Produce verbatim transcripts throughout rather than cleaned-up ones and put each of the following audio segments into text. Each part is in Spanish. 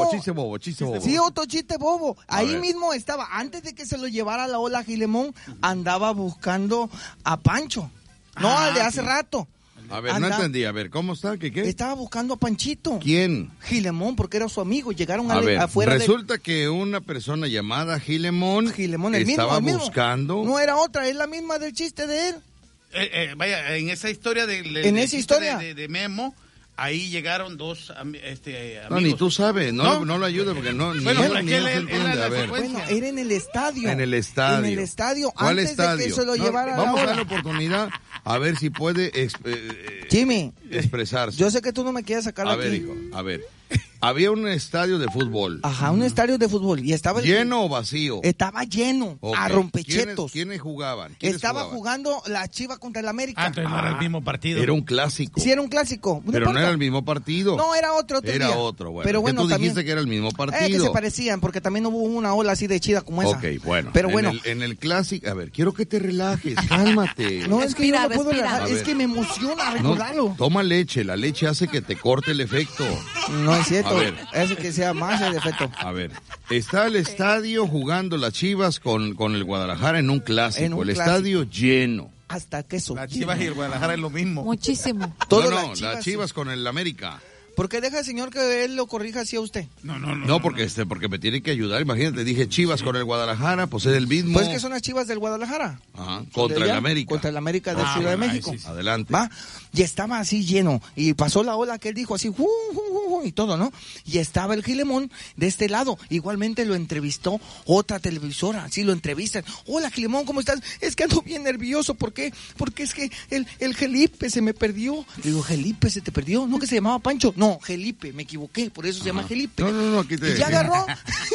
bobo, chiste bobo, chiste bobo. Sí, otro chiste bobo. Ahí ver. mismo estaba, antes de que se lo llevara la ola Gilemón, andaba buscando a Pancho. No, Ah, al de hace sí. rato. A ver, Anda- no entendí. A ver, ¿cómo está? ¿Qué qué? Estaba buscando a Panchito. ¿Quién? Gilemón, porque era su amigo. Llegaron a A ver, afuera resulta que una persona llamada Gilemón, Gilemón, el mismo, estaba el mismo. buscando... No era otra, es la misma del chiste de él. Eh, eh, vaya, en esa historia de, de- En del esa chiste historia. de, de- de Memo, ahí llegaron dos ami- este, amigos. No, ni tú sabes, no, ¿No? no, lo ayudes porque no, ni Bueno, él, pero ni es él que se él- él entiende. la A ver, secuencia. Bueno, era en el estadio. en el estadio. En el estadio. ¿Cuál antes estadio? de que se lo No, llevara vamos la a ola. dar la oportunidad a ver si puede ex- eh, eh, Jimmy, expresarse. yo sé que tú no me quieres sacar A aquí. ver, hijo, a ver. Había un estadio de fútbol. Ajá, un estadio de fútbol. Y estaba el- ¿Lleno o vacío? Estaba lleno, Ok. a rompechetos. ¿Quiénes, quiénes jugaban? ¿Quiénes Estaba jugaban? jugando la Chiva contra el América. Ah, entonces no era el mismo partido. Era un clásico. Sí, era un clásico. pero no importa. era el mismo partido. No, era otro, otro Era día. otro, bueno. Pero Que bueno, tú también. dijiste que era el mismo partido. Eh, que se parecían, porque también hubo una ola así de chida como esa. Ok, bueno. Pero en bueno. el- En el, clásico, a ver, quiero que te relajes, cálmate. No, es que yo Respira, no puedo respira. relajar, A es ver. que me emociona No, recordarlo. toma leche, la leche hace que te corte el efecto. No, es cierto, A ver. es que sea más el efecto. A ver, está el estadio jugando las Chivas con, con el Guadalajara en un clásico, En un el clásico. estadio lleno. Hasta que eso. La Chivas y el Guadalajara es lo mismo. Muchísimo. Todo no, no, las las Chivas, Chivas con el América. ¿Por qué deja el señor que él lo corrija así a usted? No, no, no. No, porque este, porque me tiene que ayudar. Imagínate, dije Chivas con el Guadalajara, pues es el mismo. Pues que son las Chivas del Guadalajara. Ajá, De contra el allá, América. Contra el América de Ah, Ciudad de bueno, ahí México. sí, sí. Adelante. ¿Va? Y estaba así lleno. Y pasó la ola que él dijo así, ¡ju, ju, ju, ju! Y todo, ¿no? Y estaba el Gilemón de este lado. Igualmente lo entrevistó otra televisora. Sí, lo entrevistan. Hola, Gilemón, ¿cómo estás? Es que ando bien nervioso. ¿Por qué? Porque es que el, el Gelipe se me perdió. Le digo, ¿Gelipe se te perdió? ¿No que se llamaba Pancho? No, Gelipe, me equivoqué. Por eso se llama Gelipe. No, no, no, aquí te... Y ya agarró,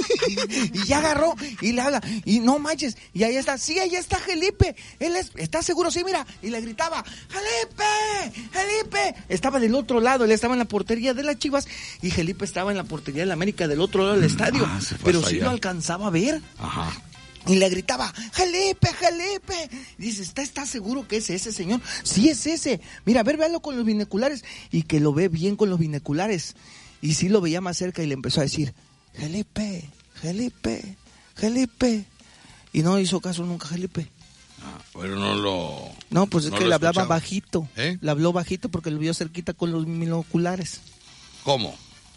y ya agarró, y le habla, y no manches, y ahí está, sí, ahí está Gelipe, él es, está seguro, sí, mira, y le gritaba, Gelipe, Gelipe, estaba del otro lado, él estaba en la portería de las Chivas, y Gelipe estaba en la portería de la América del otro lado del estadio, Ah, se fue pero hasta sí allá. lo alcanzaba a ver. Ajá. Y le gritaba, Gelipe, Gelipe. Dice, ¿está, ¿está seguro que es ese señor? Sí, es ese. Mira, a ver, véalo con los binoculares. Y que lo ve bien con los binoculares. Y sí lo veía más cerca y le empezó a decir, Gelipe, Gelipe, Gelipe. Y no hizo caso nunca Gelipe. Ah, pero no lo... No, pues es no que lo le hablaba escuchaba. bajito. ¿Eh? Le habló bajito porque lo vio cerquita con los binoculares. ¿Cómo?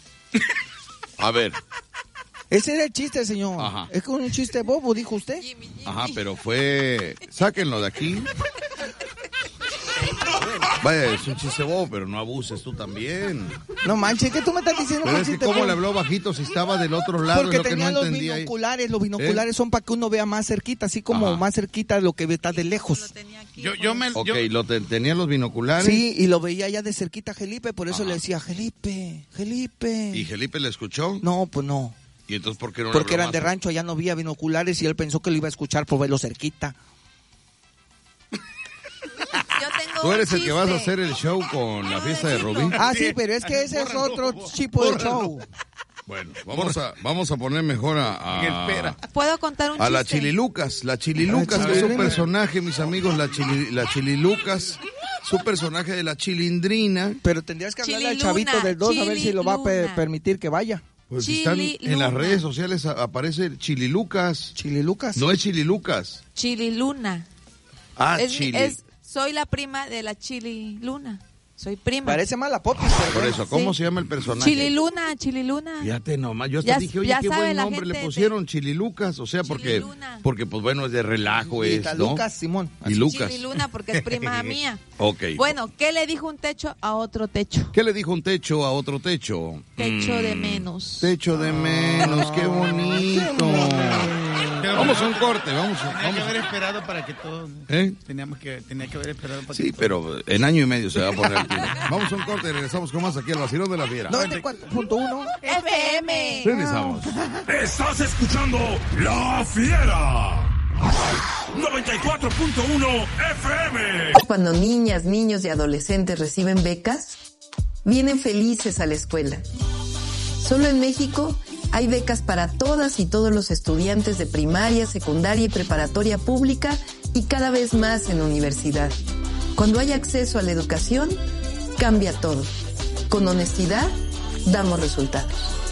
A ver, Ese era el chiste, señor. Ajá. Es que un chiste bobo, dijo usted. ajá, pero fue... Sáquenlo de aquí. Vaya, es un chiste bobo, pero no abuses tú también. No manches, ¿qué tú me estás diciendo? Pero que es que chiste cómo bobo? le habló bajito si estaba del otro lado, Porque es lo que no tenía los entendía ahí. binoculares, los binoculares son para que uno vea más cerquita, así como Ajá. más cerquita de lo que está de lejos. Yo, yo me... Ok, yo- lo te- tenía los binoculares. Sí, y lo veía ya de cerquita Gelipe, por eso Ajá. le decía, Gelipe, Gelipe. ¿Y Felipe le escuchó? No, pues no, ¿Y entonces por qué no le porque habló eran de más? rancho, allá no había binoculares y él pensó que lo iba a escuchar por verlo cerquita. Yo tengo Tú eres un el que vas a chiste. hacer el show con la fiesta de Rubí. Ah, sí, pero es que ese es otro tipo de show. Bueno, vamos a, vamos a poner mejor a, En a, espera. ¿Puedo contar un a chiste? la Chililucas. La Chililucas, La que es un Chilindrina. personaje, mis amigos, la, chili, la Chililucas, su personaje de la Chilindrina. Pero tendrías que hablarle al Chililuna, chavito del dos a ver si lo va a pe- Chililuna. permitir que vaya. Pues si están en Chililuna. las redes sociales a- aparece Chililucas. Chile Lucas. No es Chililucas. Chililuna. Ah, Es- Chili. es- soy la prima de la Chililuna. Soy prima. Parece mala popis, pero Por bueno. eso, ¿cómo Sí. se llama el personaje? Chililuna, Chililuna. Fíjate nomás, yo hasta Ya- dije, oye, ya qué sabe buen la nombre gente le de- pusieron, Chililucas, o sea, porque, Chililuna. porque pues bueno, es de relajo, Y es, está ¿no? Lucas Simón. Y Lucas. Chililuna porque es prima mía. Ok. Bueno, ¿qué le dijo un techo a otro techo? ¿Qué le dijo un techo a otro techo? Techo Mm, de menos. Techo de menos, qué bonito. Pero Vamos a un corte, vamos a... Tenía que Vamos haber a esperado para que todos... ¿Eh? Teníamos que, tenía que haber esperado para Sí, que pero en año y medio se va a poner el tiro. Vamos a un corte y regresamos con más aquí al Vacilón de la Fiera. noventa y cuatro punto uno. F M. Regresamos. Estás escuchando La Fiera. noventa y cuatro punto uno F M. Cuando niñas, niños y adolescentes reciben becas, vienen felices a la escuela. Solo en México hay becas para todas y todos los estudiantes de primaria, secundaria y preparatoria pública y cada vez más en universidad. Cuando hay acceso a la educación, cambia todo. Con honestidad, damos resultados.